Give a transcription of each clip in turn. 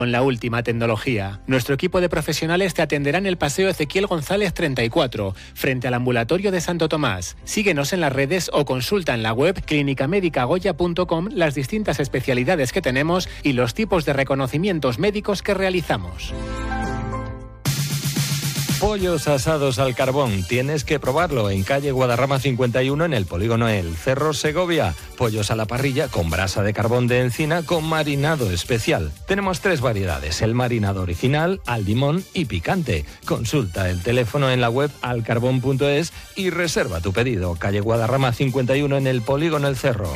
Con la última tecnología. Nuestro equipo de profesionales te atenderá en el Paseo Ezequiel González 34, frente al ambulatorio de Santo Tomás. Síguenos en las redes o consulta en la web clinicamedicagoya.com las distintas especialidades que tenemos y los tipos de reconocimientos médicos que realizamos. Pollos asados al carbón, tienes que probarlo en calle Guadarrama 51 en el Polígono El Cerro, Segovia. Pollos a la parrilla con brasa de carbón de encina con marinado especial. Tenemos 3 variedades, el marinado original, al limón y picante. Consulta el teléfono en la web alcarbón.es y reserva tu pedido. Calle Guadarrama 51 en el Polígono El Cerro.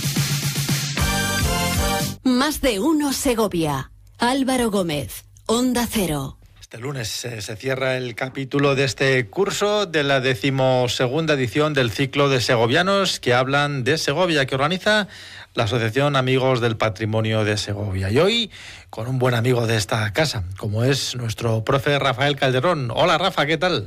Más de uno Segovia. Álvaro Gómez, Onda Cero. Este lunes se cierra el capítulo de este curso de la 12ª edición del ciclo de segovianos que hablan de Segovia, que organiza la Asociación Amigos del Patrimonio de Segovia. Y hoy con un buen amigo de esta casa, como es nuestro profe Rafael Calderón. Hola Rafa, ¿qué tal?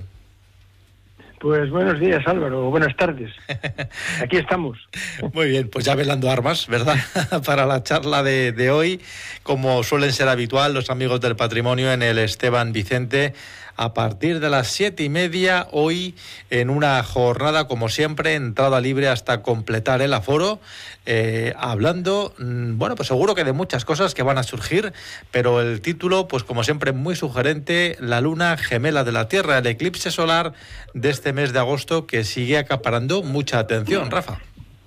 Pues buenos días, Álvaro, buenas tardes. Aquí estamos. Muy bien, pues ya velando armas, ¿verdad? Para la charla de hoy, como suelen ser habitual, los amigos del patrimonio en el Esteban Vicente, a partir de las 7:30, hoy en una jornada, como siempre, entrada libre hasta completar el aforo, hablando, bueno, pues seguro que de muchas cosas que van a surgir, pero el título, pues como siempre, muy sugerente: la luna gemela de la Tierra, el eclipse solar de este mes de agosto que sigue acaparando mucha atención, Rafa.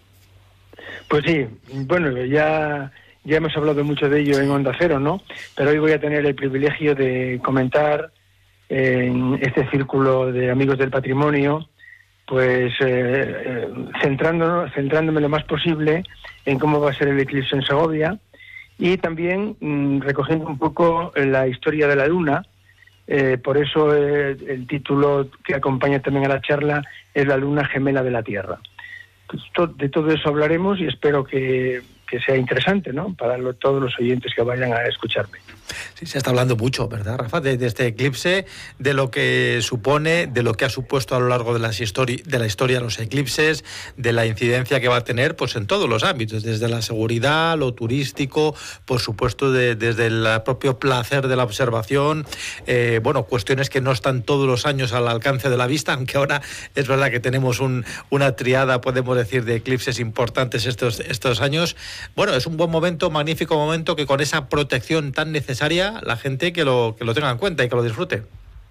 Pues sí, bueno, ya hemos hablado mucho de ello en Onda Cero, ¿no? Pero hoy voy a tener el privilegio de comentar en este círculo de amigos del patrimonio, pues centrándome lo más posible en cómo va a ser el eclipse en Segovia y también recogiendo un poco la historia de la luna. Por eso el título que acompaña también a la charla es La luna gemela de la Tierra. Pues de todo eso hablaremos y espero que sea interesante, ¿no?, para todos los oyentes que vayan a escucharme. Sí, se está hablando mucho, ¿verdad, Rafa?, de este eclipse, de lo que supone, de lo que ha supuesto a lo largo de la historia los eclipses, de la incidencia que va a tener, pues en todos los ámbitos, desde la seguridad, lo turístico, por supuesto desde el propio placer de la observación, bueno, cuestiones que no están todos los años al alcance de la vista, aunque ahora es verdad que tenemos una triada, podemos decir, de eclipses importantes estos años. Bueno, es un buen momento, magnífico momento, que con esa protección tan necesaria, la gente que lo tenga en cuenta y que lo disfrute.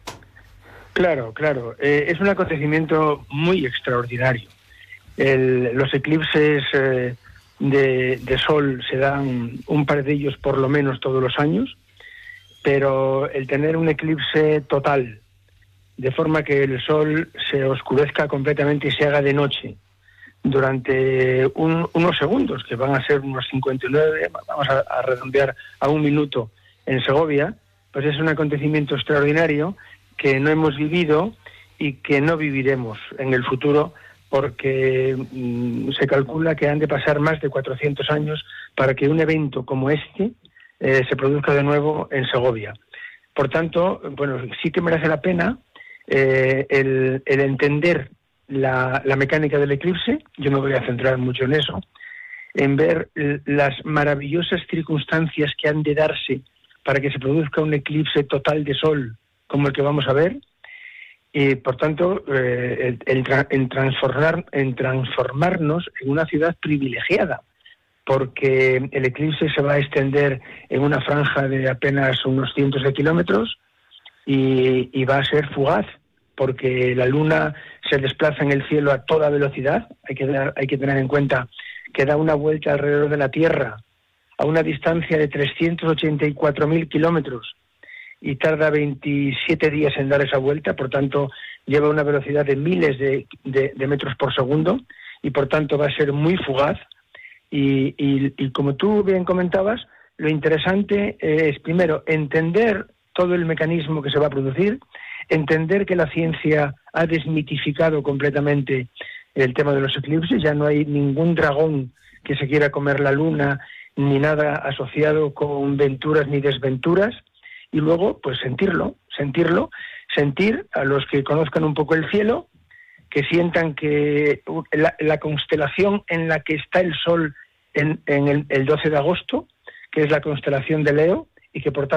Claro. Es un acontecimiento muy extraordinario. Los eclipses de sol se dan un par de ellos por lo menos todos los años, pero el tener un eclipse total, de forma que el sol se oscurezca completamente y se haga de noche, durante unos segundos, que van a ser unos 59, vamos a redondear a un minuto en Segovia, pues es un acontecimiento extraordinario que no hemos vivido y que no viviremos en el futuro, porque se calcula que han de pasar más de 400 años para que un evento como este se produzca de nuevo en Segovia. Por tanto, bueno, sí que merece la pena el entender la mecánica del eclipse. Yo me voy a centrar mucho en eso, en ver las maravillosas circunstancias que han de darse para que se produzca un eclipse total de sol como el que vamos a ver, y por tanto en transformarnos en una ciudad privilegiada, porque el eclipse se va a extender en una franja de apenas unos cientos de kilómetros y va a ser fugaz, porque la luna se desplaza en el cielo a toda velocidad. Hay que tener en cuenta que da una vuelta alrededor de la Tierra a una distancia de 384.000 kilómetros y tarda 27 días en dar esa vuelta. Por tanto, lleva una velocidad de miles de metros por segundo y por tanto va a ser muy fugaz. Y como tú bien comentabas, lo interesante es, primero, entender todo el mecanismo que se va a producir, entender que la ciencia ha desmitificado completamente el tema de los eclipses. Ya no hay ningún dragón que se quiera comer la luna, ni nada asociado con venturas ni desventuras. Y luego, pues sentir a los que conozcan un poco el cielo, que sientan que la constelación en la que está el Sol en el 12 de agosto, que es la constelación de Leo, y que por tanto